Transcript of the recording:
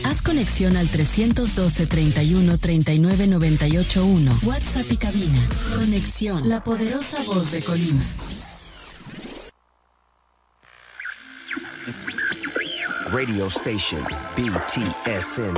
Haz conexión al 312 31 39 98 1. WhatsApp y cabina. Conexión, la poderosa voz de Colima. Radio station BTSN